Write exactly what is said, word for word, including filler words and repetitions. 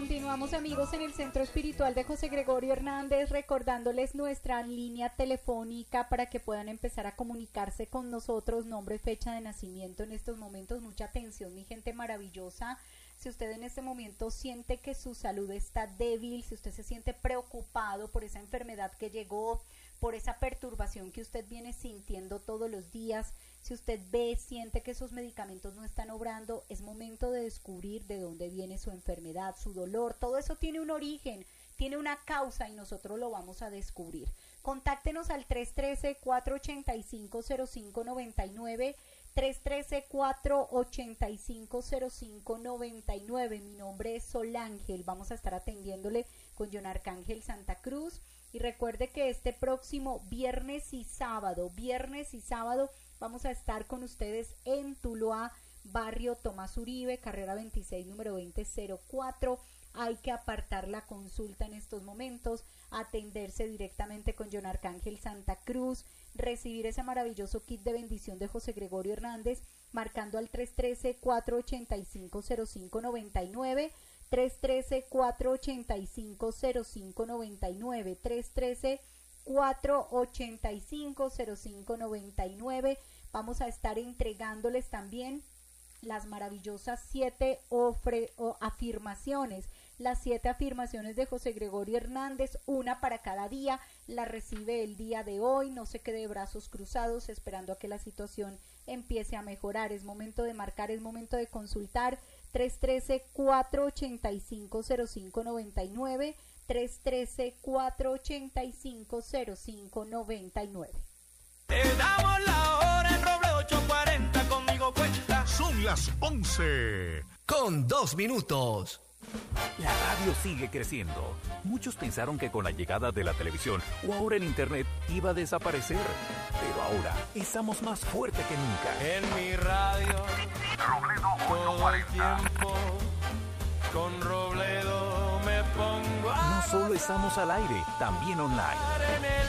Continuamos, amigos, en el Centro Espiritual de José Gregorio Hernández, recordándoles nuestra línea telefónica para que puedan empezar a comunicarse con nosotros, nombre, fecha de nacimiento en estos momentos. Mucha atención, mi gente maravillosa. Si usted en este momento siente que su salud está débil, si usted se siente preocupado por esa enfermedad que llegó, por esa perturbación que usted viene sintiendo todos los días, si usted ve, siente que esos medicamentos no están obrando, es momento de descubrir de dónde viene su enfermedad, su dolor. Todo eso tiene un origen, tiene una causa y nosotros lo vamos a descubrir. Contáctenos al tres uno tres, cuatro ocho cinco, cero cinco nueve nueve, tres uno tres, cuatro ocho cinco, cero cinco nueve nueve. Mi nombre es Solángel, vamos a estar atendiéndole con John Arcángel Santa Cruz. Y recuerde que este próximo viernes y sábado, viernes y sábado, vamos a estar con ustedes en Tuluá, barrio Tomás Uribe, carrera veintiséis, número veinte cero cuatro. Hay que apartar la consulta en estos momentos, atenderse directamente con John Arcángel Santa Cruz, recibir ese maravilloso kit de bendición de José Gregorio Hernández, marcando al tres uno tres, cuatro ocho cinco, cero cinco nueve nueve, tres uno tres, cuatro ocho cinco, cero cinco nueve nueve, tres uno tres, cuatro ocho cinco, cero cinco nueve nueve. Vamos a estar entregándoles también las maravillosas siete ofre, o afirmaciones, las siete afirmaciones de José Gregorio Hernández, una para cada día. La recibe el día de hoy, no se quede de brazos cruzados esperando a que la situación empiece a mejorar. Es momento de marcar, es momento de consultar. Tres uno tres, cuatro ocho cinco, cero cinco nueve nueve, tres uno tres, cuatro ocho cinco, cero cinco nueve nueve. Te damos la hora en Roble ochocientos cuarenta, conmigo cuenta. Son las once con dos minutos. La radio sigue creciendo. Muchos pensaron que con la llegada de la televisión o ahora el internet iba a desaparecer. Pero ahora estamos más fuerte que nunca. En mi radio, Robledo todo el tiempo, con Robledo me pongo a No solo estamos al aire, también online. en el